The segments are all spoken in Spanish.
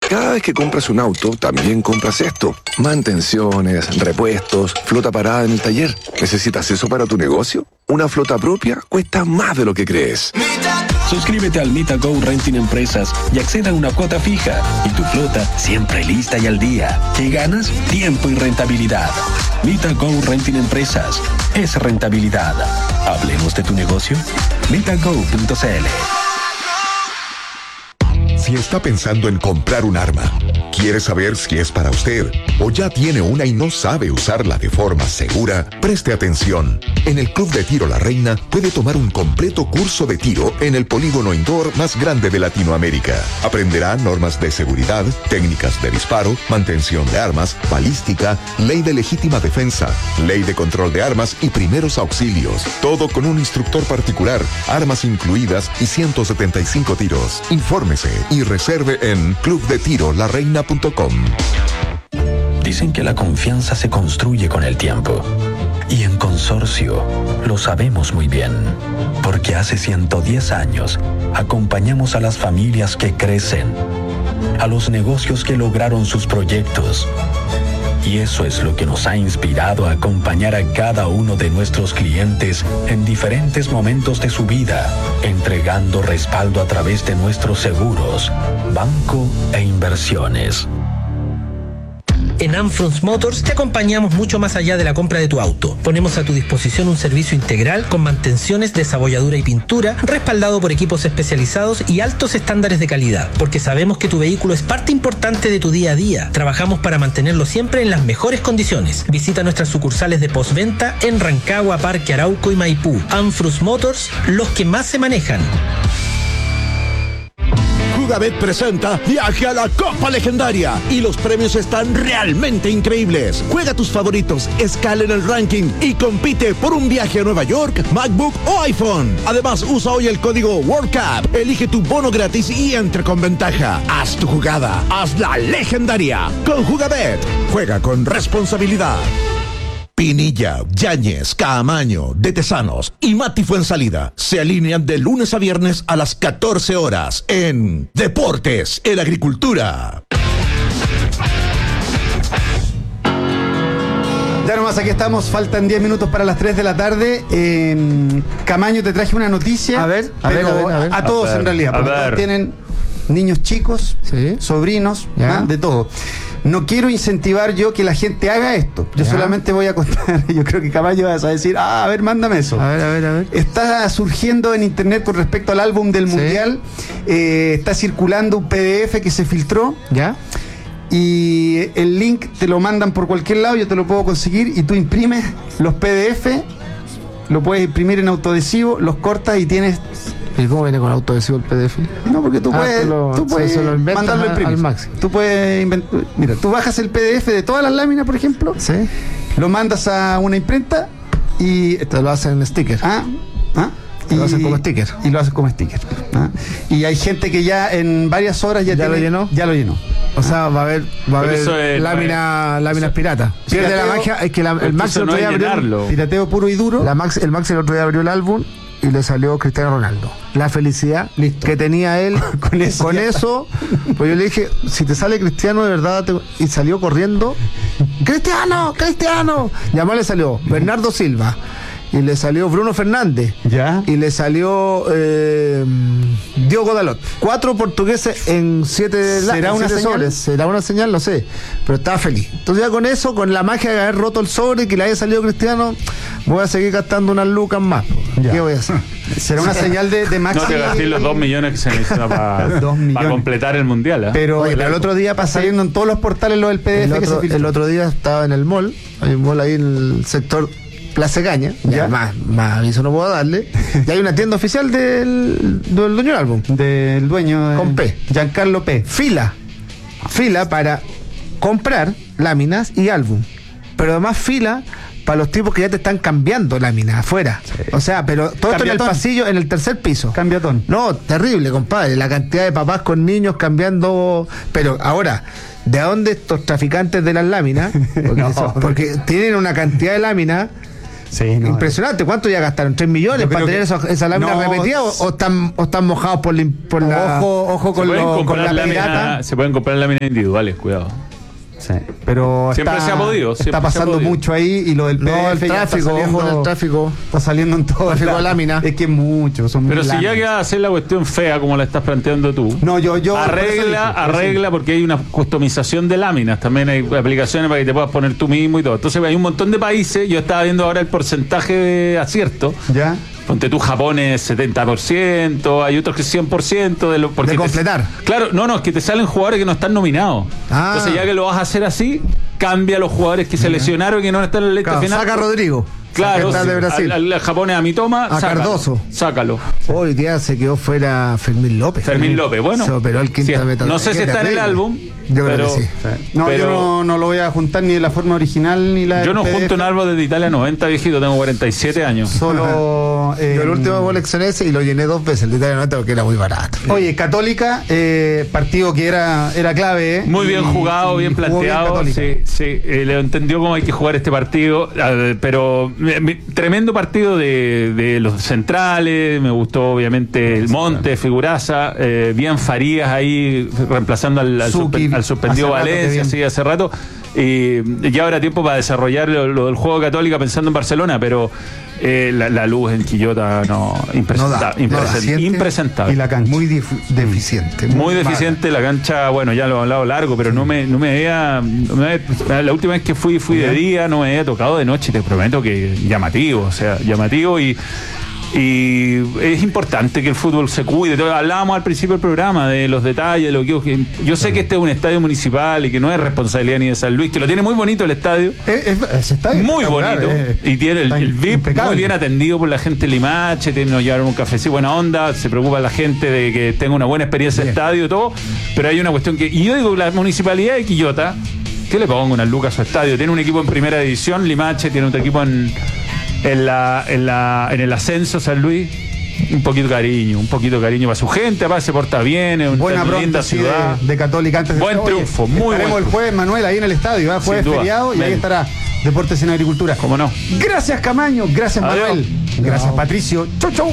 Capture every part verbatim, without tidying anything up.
Cada vez que compras un auto, también compras esto. Mantenciones, repuestos, flota parada en el taller. ¿Necesitas eso para tu negocio? Una flota propia cuesta más de lo que crees. Suscríbete al MitaGo Renting Empresas y acceda a una cuota fija. Y tu flota siempre lista y al día. ¿Qué ganas? Tiempo y rentabilidad. MitaGo Renting Empresas. Es rentabilidad. Hablemos de tu negocio. mitago punto c l. Si está pensando en comprar un arma, quiere saber si es para usted o ya tiene una y no sabe usarla de forma segura, preste atención. En el Club de Tiro La Reina puede tomar un completo curso de tiro en el polígono indoor más grande de Latinoamérica. Aprenderá normas de seguridad, técnicas de disparo, mantención de armas, balística, ley de legítima defensa, ley de control de armas y primeros auxilios. Todo con un instructor particular, armas incluidas y ciento setenta y cinco tiros. Infórmese y reserve en club de tiro la reina punto com. Dicen que la confianza se construye con el tiempo. Y en Consorcio lo sabemos muy bien, porque hace ciento diez años acompañamos a las familias que crecen, a los negocios que lograron sus proyectos. Y eso es lo que nos ha inspirado a acompañar a cada uno de nuestros clientes en diferentes momentos de su vida, entregando respaldo a través de nuestros seguros, banco e inversiones. En Amfrons Motors te acompañamos mucho más allá de la compra de tu auto. Ponemos a tu disposición un servicio integral con mantenciones, desabolladura y pintura, respaldado por equipos especializados y altos estándares de calidad, porque sabemos que tu vehículo es parte importante de tu día a día. Trabajamos para mantenerlo siempre en las mejores condiciones. Visita nuestras sucursales de postventa en Rancagua, Parque Arauco y Maipú. Amfrons Motors, los que más se manejan. Jugabet presenta Viaje a la Copa Legendaria y los premios están realmente increíbles. Juega tus favoritos, escala en el ranking y compite por un viaje a Nueva York, MacBook o iPhone. Además, usa hoy el código World Cup, elige tu bono gratis y entra con ventaja. Haz tu jugada, haz la legendaria con Jugabet. Juega con responsabilidad. Pinilla, Yáñez, Caamaño, De Tesanos y Mati Fuensalida se alinean de lunes a viernes a las catorce horas en Deportes en Agricultura. Ya nomás, aquí estamos, faltan diez minutos para las tres de la tarde. Eh, Camaño, te traje una noticia. A ver, a pero ver, a ver, a ver. a todos A ver, en realidad, porque todos tienen niños chicos, ¿sí? Sobrinos, ¿ah? De todo. No quiero incentivar yo que la gente haga esto. Yo ya. solamente voy a contar. Yo creo que Camaño vas a decir, ah, a ver, mándame eso. A ver, a ver, a ver. Está surgiendo en internet con respecto al álbum del ¿sí? Mundial. Eh, está circulando un P D F que se filtró. ¿Ya? Y el link te lo mandan por cualquier lado, yo te lo puedo conseguir y tú imprimes los P D F, lo puedes imprimir en autoadhesivo, los cortas y tienes... ¿Y cómo viene con autoadhesivo el P D F? No, porque tú ah, puedes, lo, tú puedes se, se mandarlo a imprimir. Al máximo. Tú puedes inventar. Mira, tú bajas el P D F de todas las láminas, por ejemplo. Sí. Lo mandas a una imprenta y te lo hacen en sticker. Ah, ah. Y lo hacen como sticker. Y lo hacen como sticker. ¿Ah? Y hay gente que ya en varias horas ya, ¿Ya tiene, lo llenó. Ya lo llenó. O sea, va a haber, va a haber es, lámina, láminas piratas. Pierde la magia. Es que la, el Max el otro día abrió. Pirateo puro y duro. La Max, el Max el otro día abrió el álbum y le salió Cristiano Ronaldo. La felicidad Listo. que tenía él con eso. Con eso pues yo le dije, si te sale Cristiano de verdad, te... y salió corriendo. ¡Cristiano! ¡Cristiano! Y además le salió Bernardo Silva. Y le salió Bruno Fernández. ¿Ya? Y le salió eh, Diogo Dalot. Cuatro portugueses en siete ¿Será una siete señal? sobres. ¿Será una señal? No sé. Pero estaba feliz. Entonces ya con eso, con la magia de haber roto el sobre y que le haya salido Cristiano, voy a seguir gastando unas lucas más. Ya. ¿Qué voy a hacer? Será una señal de, de máxima. No te gasté los dos millones que se necesitan para pa completar el mundial. ¿eh? Pero, Oye, pero el otro día pasé saliendo en todos los portales lo del P D F el que otro, se filtró. El otro día estaba en el mall. Hay un mall ahí en el sector Plaza Caña, ya, ya más, más aviso no puedo darle. Y hay una tienda oficial del, del dueño del álbum. Del dueño. Con P. Giancarlo P. Fila. Fila para comprar láminas y álbum. Pero además fila para los tipos que ya te están cambiando láminas afuera. Sí. O sea, pero todo esto en el pasillo, en el tercer piso. Cambiatón. No, terrible, compadre. La cantidad de papás con niños cambiando. Pero ahora, ¿de dónde estos traficantes de las láminas? Porque, no. son, porque tienen una cantidad de láminas. Sí, no, impresionante. ¿Cuánto ya gastaron? ¿tres millones para tener esa, esa lámina no, repetida o, o, están, o están mojados por, la, por la... Ojo, ojo con, lo, con la lámina, pirata. Se pueden comprar láminas individuales, cuidado. Sí, pero siempre está, se ha podido. Está pasando podido. mucho ahí y lo del P F no, el tráfico, ojo, el tráfico. Está saliendo en todo. Tráfico de lámina. Es que es mucho. Son pero si láminas. ya que vas a hacer la cuestión fea como la estás planteando tú, no, yo, yo arregla, dije, arregla porque hay una customización de láminas. También hay aplicaciones para que te puedas poner tú mismo y todo. Entonces hay un montón de países. Yo estaba viendo ahora el porcentaje de acierto. Ya. Ponte tú, Japón es setenta por ciento, hay otros que cien por ciento de lo porque de completar. Te, claro, no, no, es que te salen jugadores que no están nominados. Ah. Entonces, ya que lo vas a hacer así, cambia a los jugadores que se lesionaron y que no están en la lista claro, final. Saca a Rodrigo. Claro, de Brasil. Al, al japonés a Mitoma, a sácalo, Cardoso. Sácalo. Hoy día se quedó fuera Fermín López. Fermín López, bueno. Se operó el quinto sí, metro. No sé si está en el álbum. Yo creo pero, que sí. No, pero, yo no, no lo voy a juntar ni de la forma original ni la. Yo no P D F. junto un árbol desde Italia noventa, viejito, tengo cuarenta y siete años. Solo. eh, yo el último coleccioné ese y lo llené dos veces, el de Italia noventa, porque era muy barato. Oye, Católica, eh, partido que era, era clave. ¿eh? Muy bien y, jugado, bien planteado. Bien sí, sí. Eh, le entendió cómo hay que jugar este partido, eh, pero me, me, tremendo partido de, de los centrales. Me gustó, obviamente, el Monte, Figuraza, eh, bien Farías ahí reemplazando al, al, suspe, al suspendido Valencia, sí, hace rato. Y ya habrá tiempo para desarrollar lo, lo del juego Católica pensando en Barcelona, pero eh, la, la luz en Quillota no, impresentable, no da, impresentable, no impresentable. Y la cancha muy deficiente. Muy, muy deficiente mala. La cancha, bueno, ya lo he hablado largo, pero no me, no me había, no me, la última vez que fui, fui de día, no me había tocado de noche, te prometo que llamativo, o sea, llamativo y Y es importante que el fútbol se cuide. Hablábamos al principio del programa de los detalles, lo que yo sé que este es un estadio municipal y que no es responsabilidad ni de San Luis, que lo tiene muy bonito el estadio. Es, es, ese estadio muy bonito. Es, y tiene el, el V I P impecable. Muy bien atendido por la gente de Limache, tiene, nos llevaron un cafecito, buena onda, se preocupa la gente de que tenga una buena experiencia de estadio y todo, pero hay una cuestión que, y yo digo, la municipalidad de Quillota, ¿qué le pongo unas lucas a su estadio? Tiene un equipo en primera división, Limache tiene otro equipo en En, la, en, la, en el ascenso San Luis, un poquito de cariño, un poquito de cariño para su gente, para se porta bien, es una linda ciudad. De, de Católica antes de buen triunfo, oye, muy estaremos buen el jueves, Manuel, ahí en el estadio, ¿eh? Jueves feriado y ahí estará Deportes en Agricultura. ¿Cómo no? Gracias, Camaño, gracias, Adiós. Manuel. Gracias, no. Patricio. Chau, chau.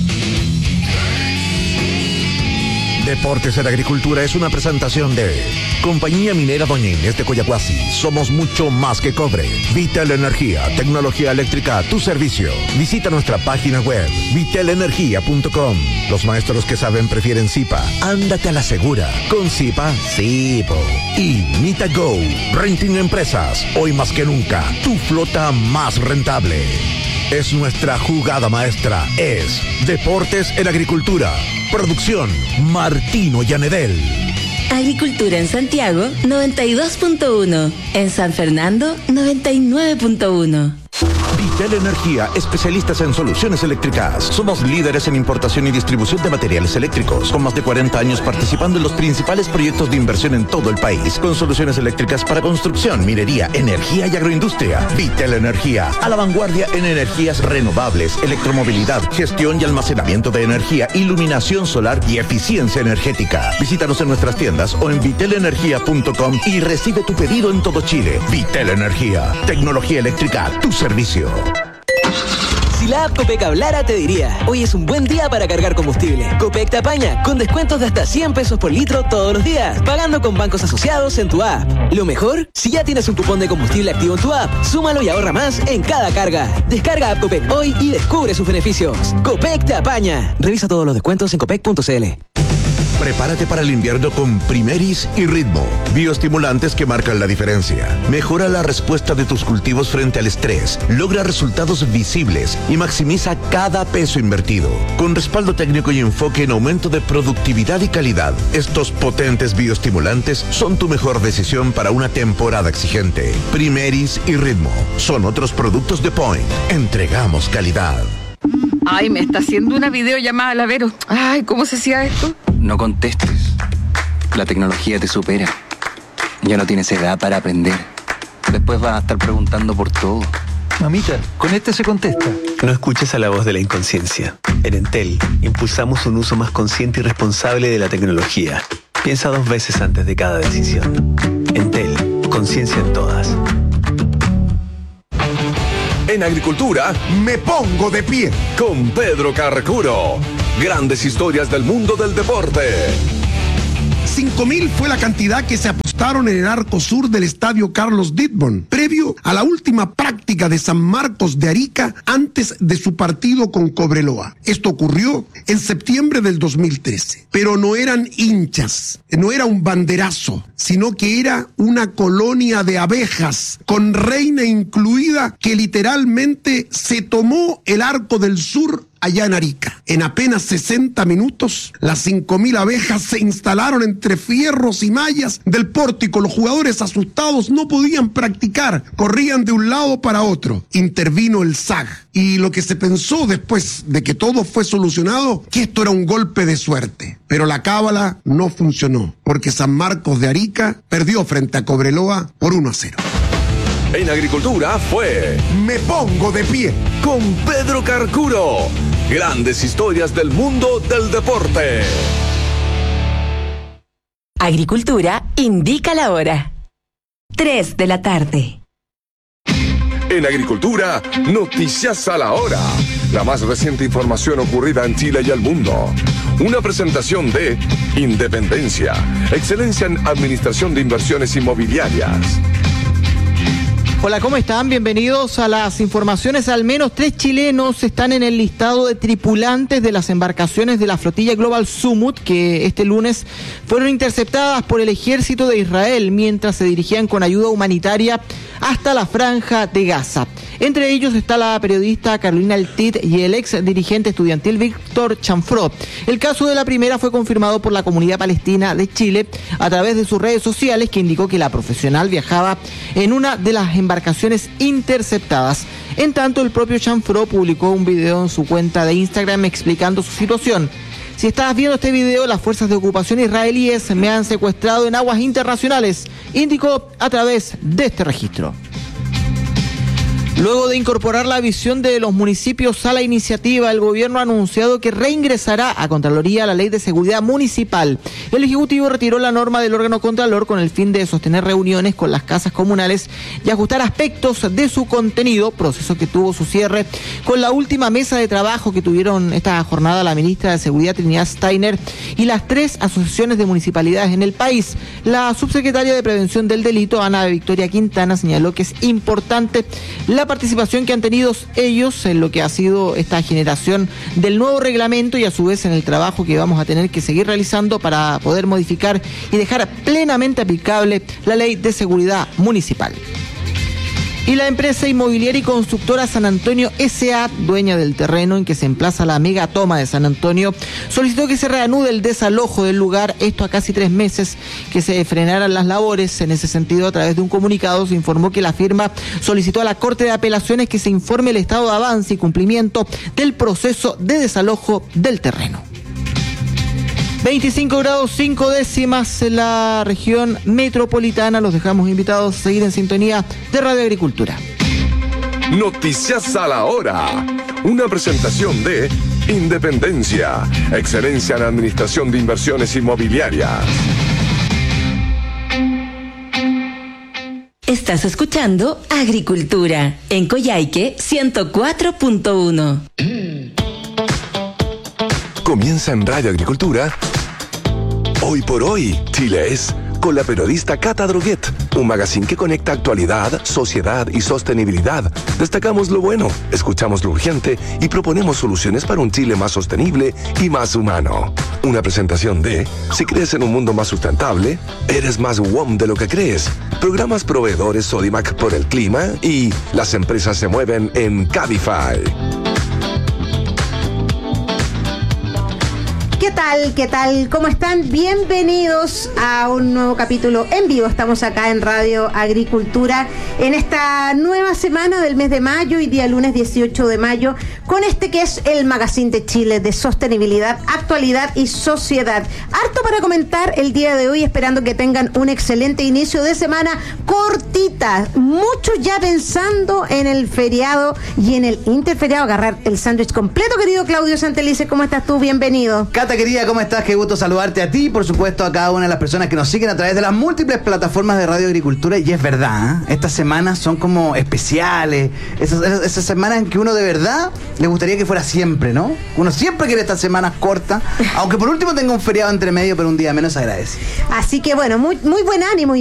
Deportes en Agricultura es una presentación de Compañía Minera Doña Inés de Coyahuasi. Somos mucho más que cobre. Vital Energía, tecnología eléctrica a tu servicio. Visita nuestra página web vital energía punto com. Los maestros que saben prefieren Zipa. Ándate a la segura. Con Zipa, Zipo. Y MitaGo, Renting Empresas. Hoy más que nunca, tu flota más rentable. Es nuestra jugada maestra. Es Deportes en Agricultura. Producción Martino Llanedel. Agricultura en Santiago noventa y dos punto uno. En San Fernando noventa y nueve punto uno. Vital Energía, especialistas en soluciones eléctricas. Somos líderes en importación y distribución de materiales eléctricos, con más de cuarenta años participando en los principales proyectos de inversión en todo el país, con soluciones eléctricas para construcción, minería, energía y agroindustria. Vital Energía, a la vanguardia en energías renovables, electromovilidad, gestión y almacenamiento de energía, iluminación solar y eficiencia energética. Visítanos en nuestras tiendas o en vital energía punto com y recibe tu pedido en todo Chile. Vital Energía, tecnología eléctrica a tu servicio. Si la app Copec hablara, te diría: hoy es un buen día para cargar combustible. Copec te apaña con descuentos de hasta cien pesos por litro todos los días, pagando con bancos asociados en tu app. Lo mejor, si ya tienes un cupón de combustible activo en tu app, súmalo y ahorra más en cada carga. Descarga app Copec hoy y descubre sus beneficios. Copec te apaña. Revisa todos los descuentos en copec punto cl. Prepárate para el invierno con Primeris y Ritmo, bioestimulantes que marcan la diferencia. Mejora la respuesta de tus cultivos frente al estrés, logra resultados visibles y maximiza cada peso invertido. Con respaldo técnico y enfoque en aumento de productividad y calidad, estos potentes bioestimulantes son tu mejor decisión para una temporada exigente. Primeris y Ritmo son otros productos de Point. Entregamos calidad. Ay, me está haciendo una videollamada la Vero. Ay, ¿cómo se hacía esto? No contestes. La tecnología te supera. Ya no tienes edad para aprender. Después vas a estar preguntando por todo. Mamita, con este se contesta. No escuches a la voz de la inconsciencia. En Entel, impulsamos un uso más consciente y responsable de la tecnología. Piensa dos veces antes de cada decisión. Entel, conciencia en todas. En agricultura, me pongo de pie. Con Pedro Carcuro. Grandes historias del mundo del deporte. cinco mil fue la cantidad que se apostaron en el arco sur del estadio Carlos Dittborn, previo a la última práctica de San Marcos de Arica antes de su partido con Cobreloa. Esto ocurrió en septiembre del dos mil trece. Pero no eran hinchas, no era un banderazo, sino que era una colonia de abejas, con reina incluida, que literalmente se tomó el arco del sur allá en Arica. En apenas sesenta minutos, las cinco mil abejas se instalaron entre fierros y mallas del pórtico. Los jugadores asustados no podían practicar, corrían de un lado para otro. Intervino el S A G y lo que se pensó después de que todo fue solucionado, que esto era un golpe de suerte. Pero la cábala no funcionó, porque San Marcos de Arica perdió frente a Cobreloa por uno a cero. En agricultura fue Me pongo de pie con Pedro Carcuro. Grandes historias del mundo del deporte. Agricultura indica la hora. tres de la tarde. En agricultura, noticias a la hora. La más reciente información ocurrida en Chile y el mundo. Una presentación de Independencia, excelencia en administración de inversiones inmobiliarias. Hola, ¿cómo están? Bienvenidos a las informaciones. Al menos tres chilenos están en el listado de tripulantes de las embarcaciones de la flotilla Global Summit, que este lunes fueron interceptadas por el ejército de Israel mientras se dirigían con ayuda humanitaria hasta la franja de Gaza. Entre ellos está la periodista Carolina Altit y el ex dirigente estudiantil Víctor Chanfrot. El caso de la primera fue confirmado por la comunidad palestina de Chile a través de sus redes sociales, que indicó que la profesional viajaba en una de las embarcaciones interceptadas. En tanto, el propio Chanfrot publicó un video en su cuenta de Instagram explicando su situación. Si estás viendo este video, las fuerzas de ocupación israelíes me han secuestrado en aguas internacionales, indicó a través de este registro. Luego de incorporar la visión de los municipios a la iniciativa, el gobierno ha anunciado que reingresará a Contraloría la Ley de Seguridad Municipal. El Ejecutivo retiró la norma del órgano Contralor con el fin de sostener reuniones con las casas comunales y ajustar aspectos de su contenido, proceso que tuvo su cierre con la última mesa de trabajo que tuvieron esta jornada la ministra de Seguridad Trinidad Steiner y las tres asociaciones de municipalidades en el país. La subsecretaria de Prevención del Delito, Ana Victoria Quintana, señaló que es importante la participación que han tenido ellos en lo que ha sido esta generación del nuevo reglamento y a su vez en el trabajo que vamos a tener que seguir realizando para poder modificar y dejar plenamente aplicable la Ley de Seguridad Municipal. Y la empresa inmobiliaria y constructora San Antonio S A, dueña del terreno en que se emplaza la mega toma de San Antonio, solicitó que se reanude el desalojo del lugar, esto a casi tres meses que se frenaran las labores. En ese sentido, a través de un comunicado se informó que la firma solicitó a la Corte de Apelaciones que se informe el estado de avance y cumplimiento del proceso de desalojo del terreno. veinticinco grados cinco décimas en la región metropolitana. Los dejamos invitados a seguir en sintonía de Radio Agricultura. Noticias a la hora. Una presentación de Independencia, excelencia en administración de inversiones inmobiliarias. Estás escuchando Agricultura en Coyhaique ciento cuatro punto uno. Comienza en Radio Agricultura. Hoy por hoy, Chile es, con la periodista Cata Droguet, un magazine que conecta actualidad, sociedad y sostenibilidad. Destacamos lo bueno, escuchamos lo urgente y proponemos soluciones para un Chile más sostenible y más humano. Una presentación de, si crees en un mundo más sustentable, eres más W O M de lo que crees. Programas proveedores Sodimac por el clima y las empresas se mueven en Cabify. ¿Qué tal? ¿Qué tal? ¿Cómo están? Bienvenidos a un nuevo capítulo en vivo. Estamos acá en Radio Agricultura en esta nueva semana del mes de mayo y día lunes dieciocho de mayo con este que es el Magazine de Chile de sostenibilidad, actualidad y sociedad. Harto para comentar el día de hoy, esperando que tengan un excelente inicio de semana cortita. Muchos ya pensando en el feriado y en el interferiado, agarrar el sándwich completo. Querido Claudio Santelice, ¿cómo estás tú? Bienvenido. Cata, querida, María, ¿cómo estás? Qué gusto saludarte a ti, por supuesto a cada una de las personas que nos siguen a través de las múltiples plataformas de Radio Agricultura. Y es verdad, ¿eh? Estas semanas son como especiales, esas, esas, esas semanas en que uno de verdad le gustaría que fuera siempre, ¿no? Uno siempre quiere estas semanas cortas, aunque por último tenga un feriado entre medio, pero un día menos agradece. Así que bueno, muy, muy buen ánimo.